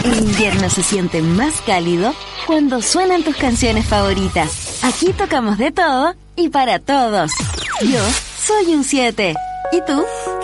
El invierno se siente más cálido cuando suenan tus canciones favoritas. Aquí tocamos de todo y para todos. Yo soy un 7. ¿Y tú?